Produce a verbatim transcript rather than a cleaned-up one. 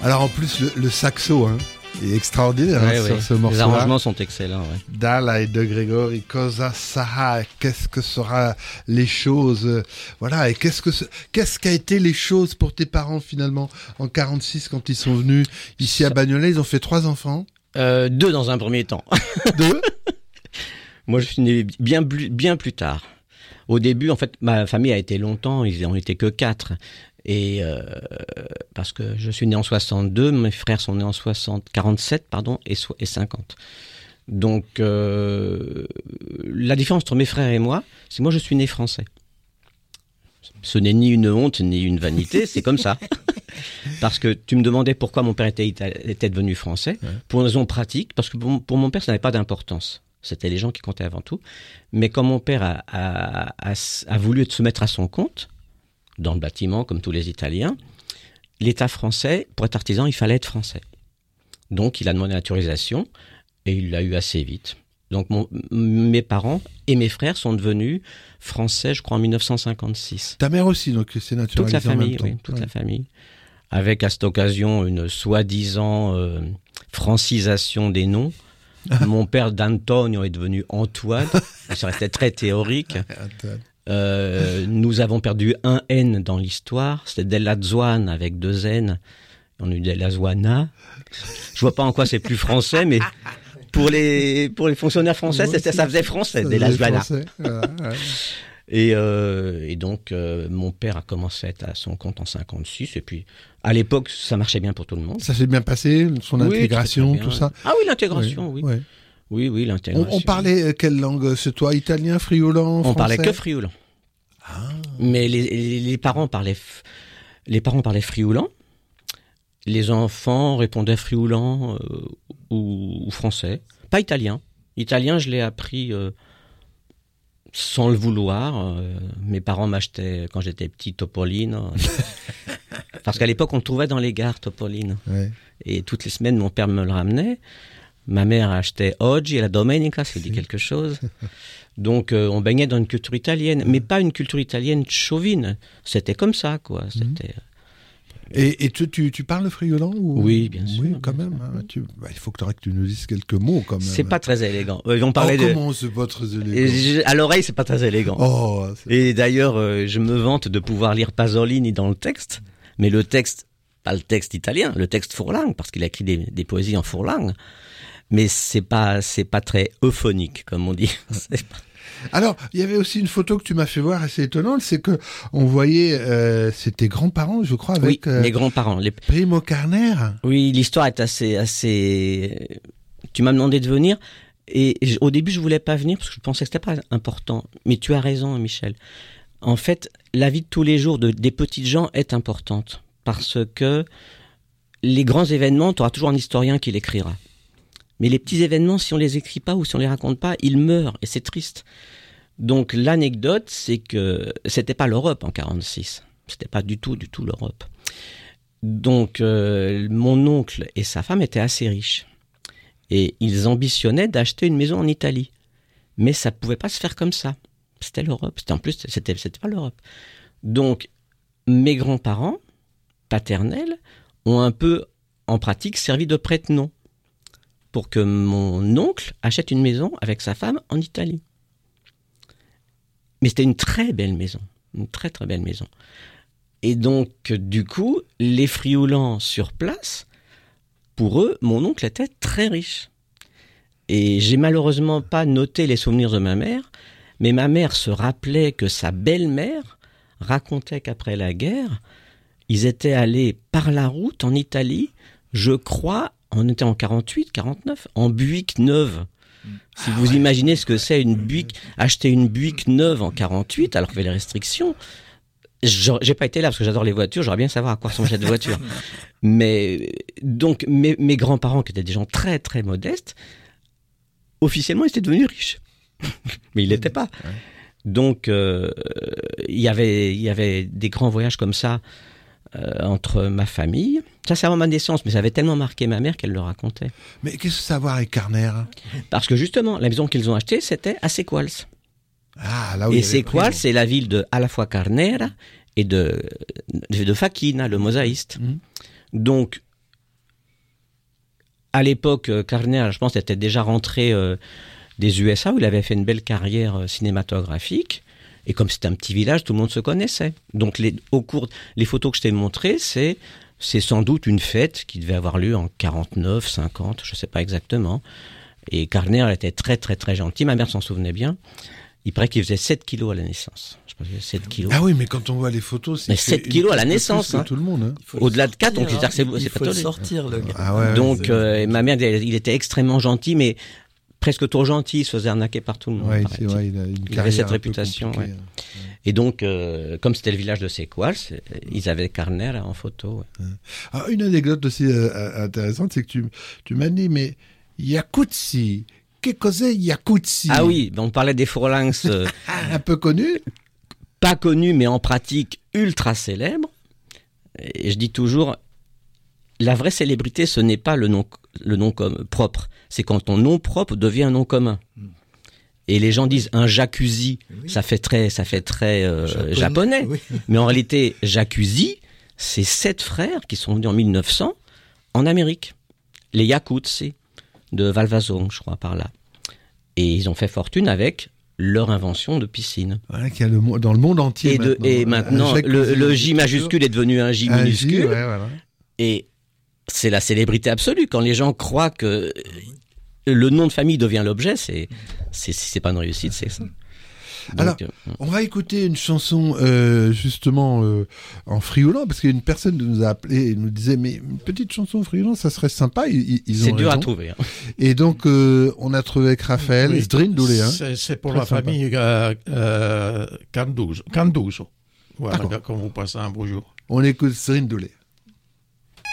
Alors en plus, le, le saxo hein, est extraordinaire ouais, hein, ouais. sur ce morceau. Les arrangements sont excellents. Ouais. Dalla et de Gregori, cosa sarà, qu'est-ce que sera les choses, voilà, et qu'est-ce que ce, qu'est-ce qu'a été les choses pour tes parents finalement en quarante-six quand ils sont venus ici à Bagnolet, ils ont fait trois enfants. Euh, deux dans un premier temps. Deux. Moi, je suis né bien, bien plus tard. Au début, en fait, ma famille a été longtemps, ils n'en étaient que quatre. Et euh, parce que je suis né en soixante-deux, mes frères sont nés en soixante, quarante-sept pardon, et, so- et cinquante. Donc, euh, la différence entre mes frères et moi, c'est que moi, je suis né français. Ce n'est ni une honte, ni une vanité, c'est comme ça. Parce que tu me demandais pourquoi mon père était, était devenu français. Ouais. Pour une raison pratique, parce que pour, pour mon père, ça n'avait pas d'importance. C'était les gens qui comptaient avant tout. Mais quand mon père a, a, a, a voulu se mettre à son compte, dans le bâtiment, comme tous les Italiens, l'État français, pour être artisan, il fallait être français. Donc, il a demandé la naturalisation et il l'a eu assez vite. Donc, mon, mes parents et mes frères sont devenus français, je crois, en dix-neuf cent cinquante-six. Ta mère aussi, donc c'est naturalisé. Toute la famille, en même temps. oui, toute ouais. la famille. Avec, à cette occasion, une soi-disant euh, francisation des noms. Mon père d'Antonio est devenu Antoine. Ça restait très théorique. Euh, nous avons perdu un N dans l'histoire. C'était Della Zuana avec deux N. On a eu Della Zuana. Je vois pas en quoi c'est plus français, mais pour les pour les fonctionnaires français, c'était, ça faisait français. Ça Della Zuana. Français. Voilà, ouais. Et, euh, et donc, euh, mon père a commencé à être à son compte en cinquante-six. Et puis, à l'époque, ça marchait bien pour tout le monde. Ça s'est bien passé, son oui, intégration, tout ça. Ah oui, l'intégration, oui. Oui, oui, oui, oui l'intégration. On, on parlait quelle langue? C'est toi, italien, frioulan, français? On parlait que frioulan. Ah. Mais les, les, les parents parlaient, les parents parlaient frioulan. Les enfants répondaient frioulan euh, ou, ou français. Pas italien. Italien, je l'ai appris... Euh, sans le vouloir, euh, mes parents m'achetaient, quand j'étais petit, Topolino. Parce qu'à l'époque, on le trouvait dans les gares, Topolino. Ouais. Et toutes les semaines, mon père me le ramenait. Ma mère achetait Oggi et la Domenica, ça dit quelque chose. Donc, euh, on baignait dans une culture italienne, mais pas une culture italienne chauvine. C'était comme ça, quoi. C'était... Et, et tu, tu, tu parles le friolan ou... Oui, bien sûr. Oui, quand bien même. Hein, tu... bah, il faut que tu nous dises quelques mots, quand même. C'est pas très élégant. Euh, on parlait oh, de... comment c'est pas très élégant? À l'oreille, c'est pas très élégant. Oh, c'est... Et d'ailleurs, euh, je me vante de pouvoir lire Pasolini dans le texte, mais le texte, pas le texte italien, le texte Furlan, parce qu'il a écrit des, des poésies en Furlan. Mais c'est pas, c'est pas très euphonique, comme on dit. C'est pas... Alors, il y avait aussi une photo que tu m'as fait voir assez étonnante, c'est que on voyait, euh, c'est tes grands-parents, je crois, avec oui, euh, mes grands-parents, les Primo Carner. Oui, l'histoire est assez, assez. Tu m'as demandé de venir, et je, au début je voulais pas venir parce que je pensais que c'était pas important. Mais tu as raison, Michel. En fait, la vie de tous les jours de, des petites gens est importante parce que les grands événements, tu auras toujours un historien qui l'écrira. Mais les petits événements, si on les écrit pas ou si on les raconte pas, ils meurent et c'est triste. Donc l'anecdote, c'est que c'était pas l'Europe en quarante-six. C'était pas du tout, du tout l'Europe. Donc euh, mon oncle et sa femme étaient assez riches et ils ambitionnaient d'acheter une maison en Italie. Mais ça pouvait pas se faire comme ça. C'était l'Europe. C'était en plus, c'était, c'était pas l'Europe. Donc mes grands-parents paternels ont un peu en pratique servi de prête-nom pour que mon oncle achète une maison avec sa femme en Italie. Mais c'était une très belle maison, une très très belle maison. Et donc, du coup, les frioulans sur place, pour eux, mon oncle était très riche. Et j'ai malheureusement pas noté les souvenirs de ma mère, mais ma mère se rappelait que sa belle-mère racontait qu'après la guerre, ils étaient allés par la route en Italie, je crois, on était en quarante-huit, quarante-neuf, en Buick neuve. Si vous ouais. imaginez ce que c'est une Buick, acheter une Buick neuve en quarante-huit, alors qu'il y avait les restrictions, j'ai pas été là parce que j'adore les voitures, j'aurais bien savoir à quoi ressemble cette voiture. Mais donc mes, mes grands-parents, qui étaient des gens très très modestes, officiellement ils étaient devenus riches, mais ils l'étaient pas. Donc euh, il y avait il y avait des grands voyages comme ça. Euh, entre ma famille. Ça, c'est avant ma naissance, mais ça avait tellement marqué ma mère qu'elle le racontait. Mais qu'est-ce que ça a à voir avec Carner? Parce que justement, la maison qu'ils ont achetée, c'était à Sequals. Ah, là où et Sequals, c'est la ville de à la fois Carnera et de, de, de Facchina, le mosaïste. Mmh. Donc, à l'époque, Carner, je pense, était déjà rentré euh, des U S A où il avait fait une belle carrière euh, cinématographique. Et comme c'était un petit village, tout le monde se connaissait. Donc, les, au cours, les photos que je t'ai montrées, c'est, c'est sans doute une fête qui devait avoir lieu en quarante-neuf, cinquante, je ne sais pas exactement. Et Carner était très, très, très gentil. Ma mère s'en souvenait bien. Il paraît qu'il faisait sept kilos à la naissance. Je pense qu'il faisait sept kilos. Ah oui, mais quand on voit les photos, c'est mais sept kilos à la naissance. Hein. Tout le monde. Hein. Au-delà de quatre, on considère que c'est, il c'est faut pas le toléré. sortir, le gars. Ah ouais, Donc, c'est... euh, et ma mère, il était extrêmement gentil, mais presque trop gentil. Il se faisait arnaquer par tout le monde. Ouais, c'est vrai, il a une il carrière avait cette un peu réputation. Ouais. compliquée. Et donc, euh, comme c'était le village de Séquoial, ils avaient Carner en photo. Ouais. Ah, une anecdote aussi euh, intéressante, c'est que tu, tu m'as dit, mais Yakutsi, qu'est-ce que c'est Yakutsi? Ah oui, on parlait des phalanx euh, un peu connu, pas connus, mais en pratique ultra célèbres. Et je dis toujours, la vraie célébrité, ce n'est pas le nom, le nom com- propre, c'est quand ton nom propre devient un nom commun. Mm. Et les gens disent un jacuzzi, oui. ça fait très, ça fait très euh, japonais. japonais. Oui. Mais en réalité, jacuzzi, c'est sept frères qui sont venus en mille neuf cents en Amérique. Les Yakutsi de Valvasong, je crois, par là. Et ils ont fait fortune avec leur invention de piscine. Voilà, qu'il y a le, dans le monde entier et de, maintenant. Et maintenant, le, le J majuscule est devenu un J un minuscule. J, ouais, voilà. Et c'est la célébrité absolue. Quand les gens croient que le nom de famille devient l'objet, c'est, c'est, c'est pas une réussite, c'est ça. Donc, alors, euh, on va écouter une chanson euh, justement euh, en frioulant, parce qu'une personne nous a appelé et nous disait, mais une petite chanson en frioulant, ça serait sympa. Ils, ils c'est ont dur raison. à trouver. Hein. Et donc, euh, on a trouvé avec Raphaël, oui, Sdrindoulé. Hein. C'est, c'est pour Très la sympa. famille euh, euh, Canduso. Canduso. Voilà, quand vous passez un beau jour. On écoute Sdrindoulé.